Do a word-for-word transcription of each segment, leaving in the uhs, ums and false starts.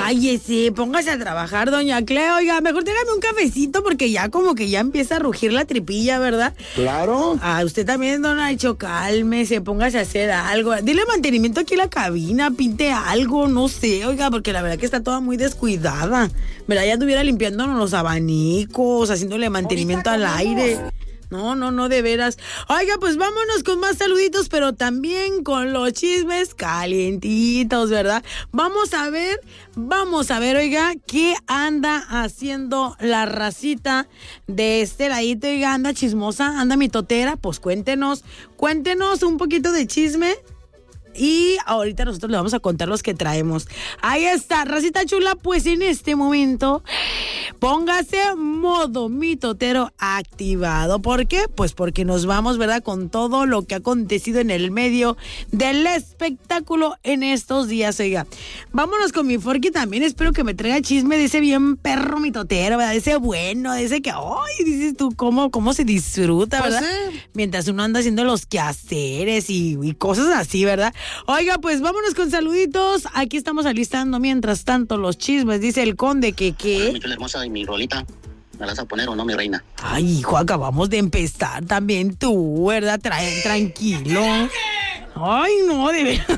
Cállese, póngase a trabajar, doña Cleo. Oiga, mejor tráigame un cafecito porque ya como que ya empieza a rugir la tripilla, ¿verdad? Claro. Ah, usted también, don Nacho, cálmese, póngase a hacer algo. Dile mantenimiento aquí a la cabina, pinte algo, no sé, oiga, porque la verdad que está toda muy descuidada. ¿Verdad? Ya anduviera limpiándonos los abanicos, haciéndole mantenimiento al aire. No, no, no, de veras. Oiga, pues vámonos con más saluditos, pero también con los chismes calientitos, ¿verdad? Vamos a ver, vamos a ver, oiga, qué anda haciendo la racita de este ladito, oiga, anda chismosa, anda mitotera, pues cuéntenos, cuéntenos un poquito de chisme. Y ahorita nosotros le vamos a contar los que traemos. Ahí está, racita chula, pues en este momento póngase modo mitotero activado. ¿Por qué? Pues porque nos vamos, ¿verdad? Con todo lo que ha acontecido en el medio del espectáculo en estos días, oiga. Vámonos con mi Forky también. Espero que me traiga chisme de ese bien perro mitotero, ¿verdad? De ese bueno, de ese que, ay, dices tú, cómo, cómo se disfruta, ¿verdad? Pues sí. Mientras uno anda haciendo los quehaceres y, y cosas así, ¿verdad? Oiga, pues vámonos con saluditos. Aquí estamos alistando mientras tanto los chismes. Dice el conde que que... Mi chula hermosa y mi rolita, ¿me la vas a poner o no, mi reina? Ay, hijo, acabamos de empezar también tú, ¿verdad? Tra- tranquilo. Ay, no, de verdad.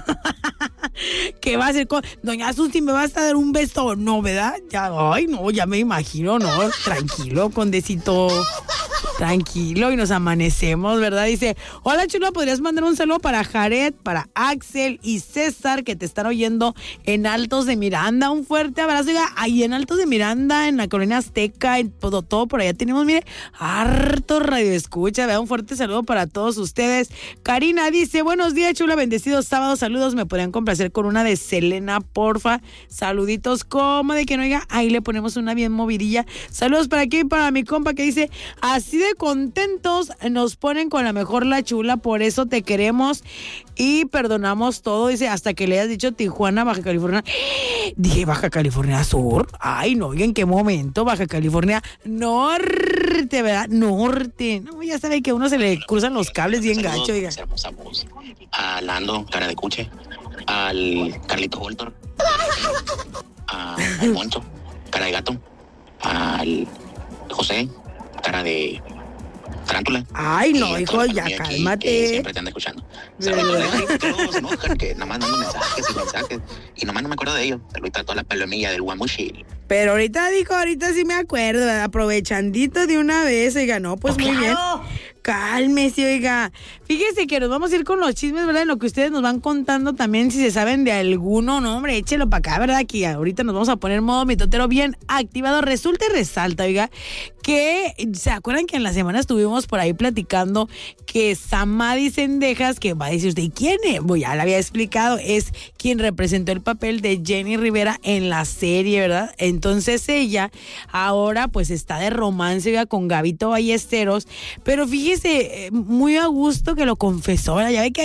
¿Qué va a hacer con... Doña Susi, ¿me vas a dar un beso? No, ¿verdad? Ya, ay, no, ya me imagino, no. Tranquilo, condecito. Tranquilo, y nos amanecemos, ¿verdad? Dice, hola chula, ¿podrías mandar un saludo para Jared, para Axel y César, que te están oyendo en Altos de Miranda? Un fuerte abrazo, oiga, ahí en Altos de Miranda, en la colonia Azteca, en todo, todo por allá tenemos, mire, harto radio escucha, ¿verdad? Un fuerte saludo para todos ustedes. Karina dice, buenos días chula, bendecidos sábados, saludos, me podrían complacer con una de Selena, porfa, saluditos, como de que no, oiga, ahí le ponemos una bien movidilla. Saludos para aquí, para mi compa que dice, así de contentos nos ponen con la mejor la chula, por eso te queremos y perdonamos todo, dice, hasta que le hayas dicho Tijuana, Baja California. Dije Baja California Sur. Ay, no, ¿y en qué momento? Baja California Norte, ¿verdad? Norte. No, ya sabe que a uno se le cruzan los cables bien gacho, diga. Hermosa voz. A Lando, cara de cuche. Al Carlito Holtor. A, al Moncho, cara de gato. Al José, cara de tarántula. Ay, no, y hijo, ya aquí, cálmate. que siempre te anda escuchando. Saludos, se enojan, que nada más dando mensajes y mensajes. Y nomás no me acuerdo de ellos. Saludos a toda la palomilla del Guamuchi. Pero ahorita dijo, ahorita sí me acuerdo, ¿verdad? Aprovechandito de una vez, oiga, no, pues muy bien. Cálmese, oiga. Fíjese que nos vamos a ir con los chismes, ¿verdad? En lo que ustedes nos van contando también, si se saben de alguno, no, hombre, échelo para acá, ¿verdad? Que ahorita nos vamos a poner modo mitotero bien activado. Resulta y resalta, oiga, que, ¿se acuerdan que en la semana estuvimos por ahí platicando que Samadhi Sendejas, que va a decir usted, ¿quién es? Pues ya le había explicado, es quien representó el papel de Jenny Rivera en la serie, ¿verdad? Entonces ella ahora pues está de romance, oiga, con Gabito Ballesteros, pero fíjese, muy a gusto que lo confesó, ¿verdad? Ya ve que